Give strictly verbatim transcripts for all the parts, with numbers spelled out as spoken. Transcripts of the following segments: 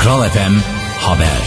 Kral F M Haber.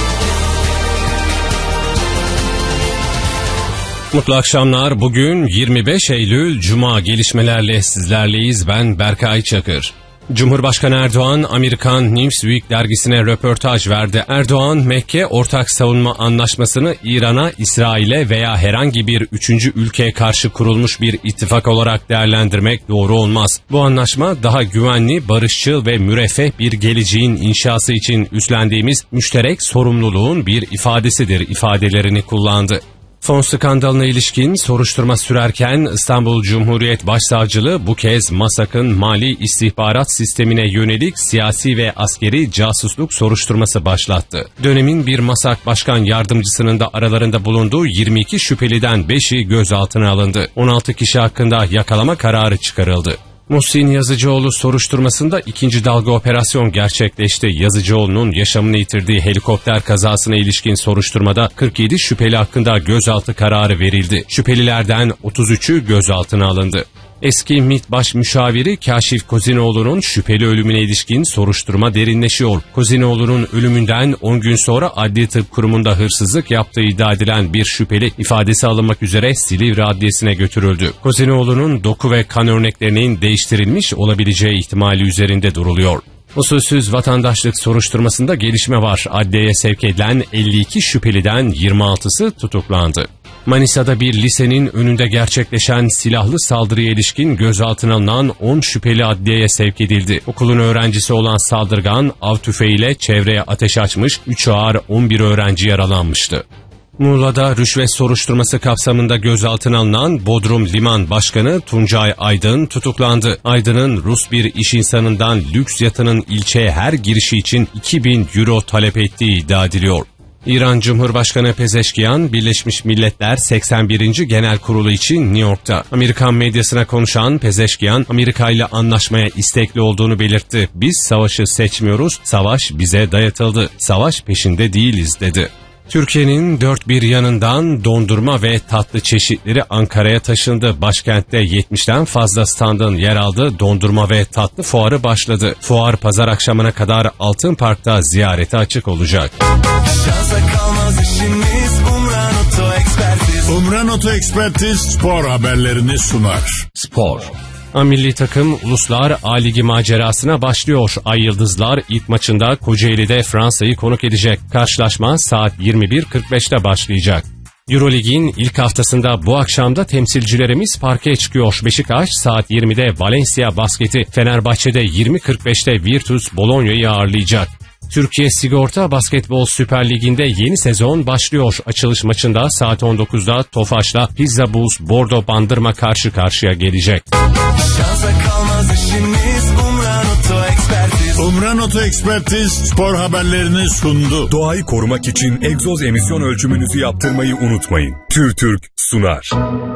Mutlu akşamlar. Bugün yirmi beş Eylül Cuma, gelişmelerle sizlerleyiz. Ben Berkay Çakır. Cumhurbaşkanı Erdoğan, Amerikan Newsweek dergisine röportaj verdi. Erdoğan, Mekke Ortak Savunma Anlaşması'nı İran'a, İsrail'e veya herhangi bir üçüncü ülkeye karşı kurulmuş bir ittifak olarak değerlendirmek doğru olmaz. Bu anlaşma daha güvenli, barışçıl ve müreffeh bir geleceğin inşası için üstlendiğimiz müşterek sorumluluğun bir ifadesidir ifadelerini kullandı. Fon skandalına ilişkin soruşturma sürerken İstanbul Cumhuriyet Başsavcılığı bu kez MASAK'ın mali istihbarat sistemine yönelik siyasi ve askeri casusluk soruşturması başlattı. Dönemin bir MASAK Başkan Yardımcısının da aralarında bulunduğu yirmi iki şüpheliden beşi gözaltına alındı. on altı kişi hakkında yakalama kararı çıkarıldı. Muhsin Yazıcıoğlu soruşturmasında ikinci dalga operasyon gerçekleşti. Yazıcıoğlu'nun yaşamını yitirdiği helikopter kazasına ilişkin soruşturmada kırk yedi şüpheli hakkında gözaltı kararı verildi. Şüphelilerden otuz üçü gözaltına alındı. Eski MİT Baş Müşaviri Kaşif Kozinoğlu'nun şüpheli ölümüne ilişkin soruşturma derinleşiyor. Kozinoğlu'nun ölümünden on gün sonra Adli Tıp Kurumu'nda hırsızlık yaptığı iddia edilen bir şüpheli ifadesi alınmak üzere Silivri Adliyesi'ne götürüldü. Kozinoğlu'nun doku ve kan örneklerinin değiştirilmiş olabileceği ihtimali üzerinde duruluyor. Usulsüz vatandaşlık soruşturmasında gelişme var. Adliyeye sevk edilen elli iki şüpheliden yirmi altısı tutuklandı. Manisa'da bir lisenin önünde gerçekleşen silahlı saldırıya ilişkin gözaltına alınan on şüpheli adliyeye sevk edildi. Okulun öğrencisi olan saldırgan av tüfeğiyle çevreye ateş açmış, üç ağır on bir öğrenci yaralanmıştı. Muğla'da rüşvet soruşturması kapsamında gözaltına alınan Bodrum Liman Başkanı Tuncay Aydın tutuklandı. Aydın'ın Rus bir iş insanından lüks yatının ilçeye her girişi için iki bin euro talep ettiği iddia ediliyor. İran Cumhurbaşkanı Pezeşkiyan, Birleşmiş Milletler seksen birinci Genel Kurulu için New York'ta. Amerikan medyasına konuşan Pezeşkiyan, Amerika ile anlaşmaya istekli olduğunu belirtti. Biz savaşı seçmiyoruz, savaş bize dayatıldı. Savaş peşinde değiliz dedi. Türkiye'nin dört bir yanından dondurma ve tatlı çeşitleri Ankara'ya taşındı. Başkentte yetmişten fazla standın yer aldığı dondurma ve tatlı fuarı başladı. Fuar pazar akşamına kadar Altın Park'ta ziyarete açık olacak. Umran Oto Ekspertiz spor haberlerini sunar. Spor. A milli takım Uluslar A Ligi macerasına başlıyor. Ay Yıldızlar ilk maçında Kocaeli'de Fransa'yı konuk edecek. Karşılaşma saat yirmi bir kırk beşte başlayacak. Eurolig'in ilk haftasında bu akşamda temsilcilerimiz parkeye çıkıyor. Beşiktaş saat yirmide Valencia Basket'i, Fenerbahçe'de yirmi kırk beşte Virtus Bologna'yı ağırlayacak. Türkiye Sigorta Basketbol Süper Ligi'nde yeni sezon başlıyor. Açılış maçında saat on dokuzda Tofaş'la Pizza Bulls Bordo Bandırma karşı karşıya gelecek. Umran Oto Ekspertiz spor haberlerini sundu. Doğayı korumak için egzoz emisyon ölçümünüzü yaptırmayı unutmayın. TÜRTÜRK sunar.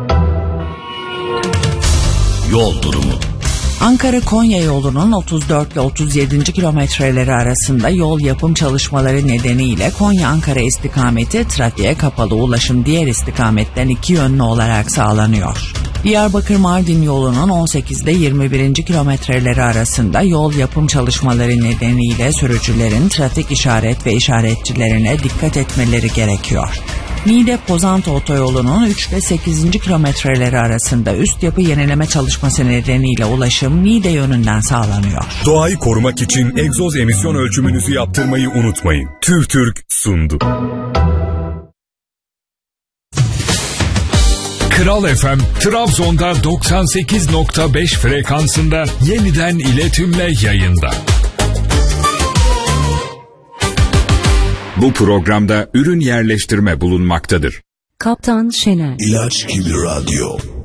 Yol durumu. Ankara-Konya yolunun otuz dört ile otuz yedinci kilometreleri arasında yol yapım çalışmaları nedeniyle Konya-Ankara istikameti trafiğe kapalı, ulaşım diğer istikametten iki yönlü olarak sağlanıyor. Diyarbakır-Mardin yolunun on sekiz ile yirmi birinci kilometreleri arasında yol yapım çalışmaları nedeniyle sürücülerin trafik işaret ve işaretçilerine dikkat etmeleri gerekiyor. Niğde-Pozantı otoyolunun üç ve sekizinci kilometreleri arasında üst yapı yenileme çalışması nedeniyle ulaşım Niğde yönünden sağlanıyor. Doğayı korumak için egzoz emisyon ölçümünüzü yaptırmayı unutmayın. TÜRTÜRK sundu. Kral F M, Trabzon'da doksan sekiz nokta beş frekansında yeniden iletimle yayında. Bu programda ürün yerleştirme bulunmaktadır. Kaptan Şener. İlaç gibi radyo.